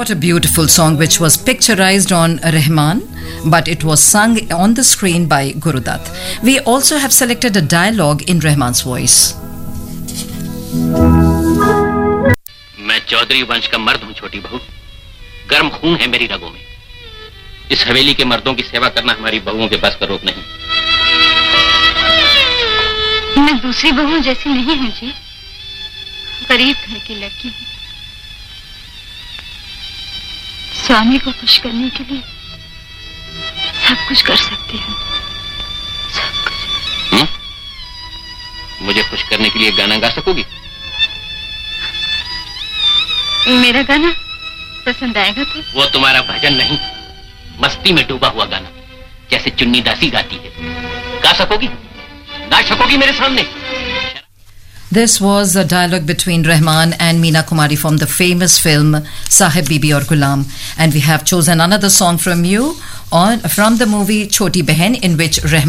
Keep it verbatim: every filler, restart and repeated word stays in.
What a beautiful song which was picturized on Rahman, but it was sung on the screen by Guru Dutt. We also have selected a dialogue in Rahman's voice. मैं चौधरी वंश का मर्द हूँ छोटी बहू, गर्म खून है मेरी रगों में। इस हवेली के मर्दों की सेवा करना हमारी बहुओं के बस का रोक नहीं। मैं दूसरी बहुओं जैसी नहीं हूँ जी, गरीब घर की लड़की हूँ। स्वामी को खुश करने के लिए सब कुछ कर सकती हूँ, सब कुछ। हुँ? मुझे खुश करने के लिए गाना गा सकोगी? मेरा गाना पसंद आएगा तो? वो तुम्हारा भजन नहीं, मस्ती में डूबा हुआ गाना, जैसे चुन्नी दासी गाती है। गा सकोगी? गा सकोगी मेरे सामने? This was a dialogue between Rahman and Meena Kumari from the famous film Sahib Bibi Aur Ghulam, and we have chosen another song from you on from the movie Choti Behan, in which Rahman